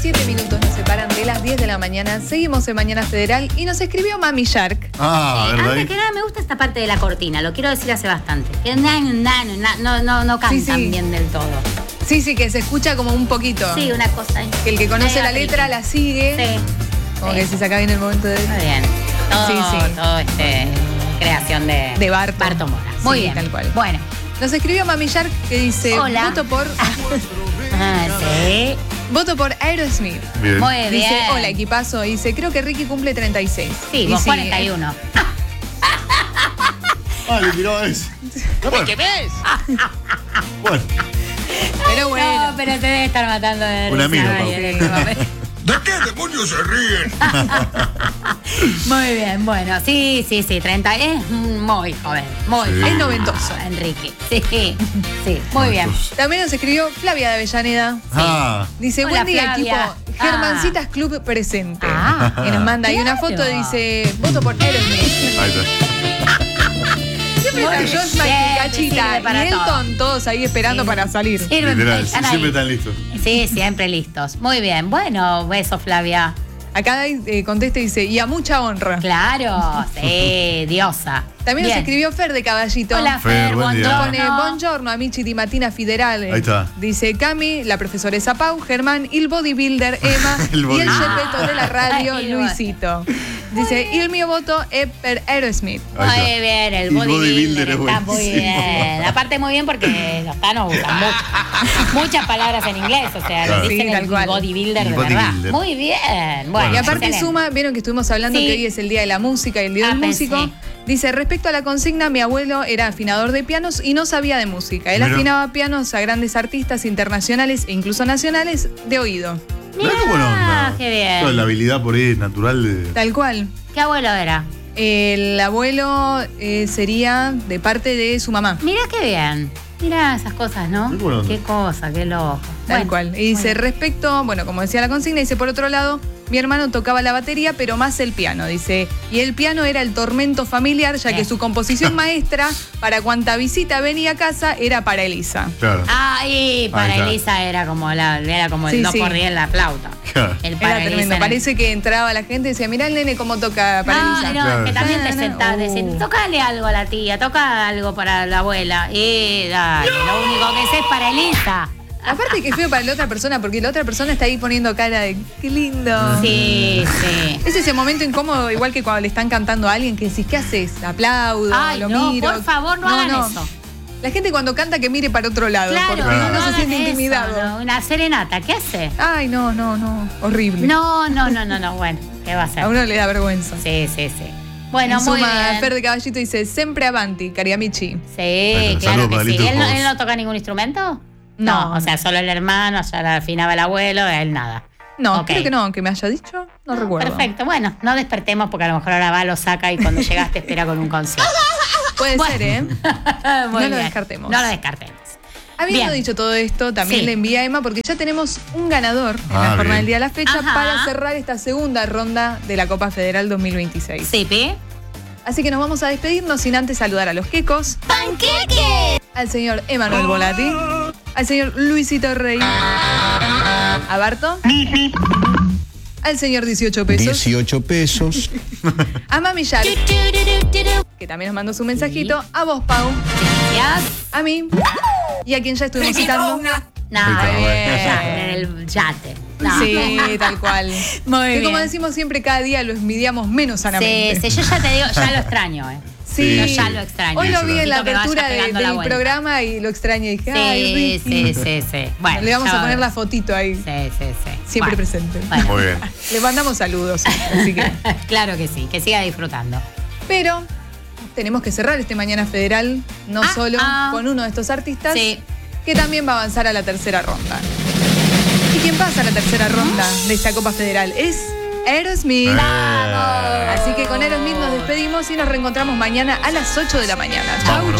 7 minutos nos separan de las 10 de la mañana. Seguimos en Mañana Federal y nos escribió Mami Shark. ¿Verdad? Antes que nada me gusta esta parte de la cortina, lo quiero decir hace bastante. Que no cantan bien del todo. Sí, que se escucha como un poquito. Sí, una cosa ahí. Que el que conoce la letra la sigue. Sí. Como que se saca bien el momento de... Muy bien. Todo creación de Barto Mora. Muy bien. Tal cual. Bueno. Nos escribió Mami Shark que dice, hola. voto por... Sí. Voto por Aerosmith. Bien. Muy bien. Dice, hola, equipazo. Dice, creo que Ricky cumple 36. Sí, vos 41. Le tiró a ese. ¿No me quemés? Bueno. Pero bueno. No, pero te debe estar matando de Un risa, amigo, Mario, Pau. en este momento. ¿De qué demonios se ríen? Muy bien, bueno, sí, 30, es muy joven, muy Sí. joven. Es noventoso. Enrique, sí, muy bien. También nos escribió Flavia de Avellaneda. Dice, Hola, buen día, Flavia. equipo. Germancitas Club presente. Ah, y nos manda ahí una claro. foto, dice, voto por Aerosmith. Ahí está. Siempre Muy está Josh bien, y Cachita sirve y para todo. Elton, todos ahí esperando para salir. Sirven, Literal, están ahí. siempre están listos. Sí, siempre listos. Muy bien, bueno, beso, Flavia. Acá contesta y dice, y a mucha honra. Claro, sí, diosa. También Bien. nos escribió Fer de Caballito. Hola, Fer, Fer, buen día. Pone buongiorno, amici di Mattina Federale. Ahí está. Dice Cami, la profesoresa Pau, y el bodybuilder Emma El y el bodybuilder. Gepetto de la radio Ay, Luisito. Dice, y el mío voto es per Aerosmith. Ahí está. Muy bien, el El bodybuilder es está muy buenísimo. bien. Aparte muy bien porque los tanos usan muchas palabras en inglés, o sea, Claro. le dicen Sí, tal el cual. bodybuilder El de verdad. bodybuilder. Muy bien. Bueno, Y aparte excelente. suma, vieron que estuvimos hablando Sí. que hoy es el Día de la Música y el Día del pensé. Músico. Dice, respecto a la consigna, mi abuelo era afinador de pianos y no sabía de música. Él Mira. afinaba pianos a grandes artistas internacionales e incluso nacionales de oído. Mirá qué buena onda. qué bien. Toda la habilidad por ahí natural de. Tal cual. ¿Qué abuelo era? El abuelo sería de parte de su mamá. Mira qué bien. Mira esas cosas, ¿no? Qué buena onda. Qué cosa, qué loco. Tal Bueno, cual. Y dice, bueno. respecto, bueno, como decía la consigna, dice, por otro lado, mi hermano tocaba la batería, pero más el piano, dice. Y el piano era el tormento familiar, ya que su composición maestra, para cuanta visita venía a casa, era para Elisa. Claro. Y para Ahí está. Elisa era como el Sí, 2 sí. por 10 la flauta. Claro. El Era para Elisa tremendo. era- Parece que entraba la gente y decía, mirá el nene cómo toca para No, Elisa. no, Claro. que también te sentás, decís, Uh. tocale algo a la tía, toca algo para la abuela. Dale, lo único que sé es para Elisa. Aparte que feo para la otra persona, porque la otra persona está ahí poniendo cara de, qué lindo. Sí, sí. Es ese momento incómodo, igual que cuando le están cantando a alguien, que decís, ¿qué haces? Aplaudo, Ay, lo no, miro. por favor, no hagan eso. La gente cuando canta que mire para otro lado, Claro, porque Claro. uno se hagan siente eso, intimidado. no, una serenata, ¿qué hace? Ay, no, horrible. No, bueno, ¿qué va a hacer? A uno le da vergüenza. Sí. Bueno, En muy suma, bien. Fer de Caballito dice, sempre avanti, cariamichi. Sí, Bueno, claro saludos que para sí. Little ¿Él no, House. él no toca ningún instrumento? No. O sea, solo el hermano, ya la afinaba el abuelo, él nada. No, Ok. creo que no, que me haya dicho, no recuerdo. Perfecto, bueno, no despertemos porque a lo mejor ahora va, lo saca y cuando llegas te espera con un concierto. Puede Bueno. ser, ¿eh? Muy No lo bien. descartemos. No lo descartemos. Habiendo Bien. dicho todo esto, también Sí. le envía a Emma porque ya tenemos un ganador en la Ah, jornada bien. del día de la fecha Ajá. para cerrar esta segunda ronda de la Copa Federal 2026. Sí, Pi. Así que nos vamos a despedirnos sin antes saludar a los quecos, al señor Emanuel Volati, al señor Luisito Rey, a Barto, al señor 18 pesos, 18 pesos. a Mami Shark, que también nos mandó su mensajito, a vos, Pau, Gracias. a mí y a quien ya estuvimos citando. No, está, ya, en el yate. No. Sí, tal cual. Muy que bien. como decimos siempre, cada día lo envidiamos menos sanamente. Sí, yo ya te digo, ya lo extraño, Sí. Yo ya lo extraño. Hoy lo vi en la Necesito que vaya apertura pegando la del vuelta. programa y lo extrañé y dije, ay, Sí, Ricky. sí. Bueno, Le vamos ya a poner va. la fotito ahí, Sí. siempre Bueno, presente. bueno. Muy bien. Le mandamos saludos, así que. Claro que sí, que siga disfrutando. Pero tenemos que cerrar este Mañana Federal, no solo con uno de estos artistas, Sí. que también va a avanzar a la tercera ronda. ¿Y quién pasa a la tercera ronda de esta Copa Federal? Es Aerosmith. Así que con Aerosmith nos despedimos y nos reencontramos mañana a las 8 de la mañana. Chau, Vámonos.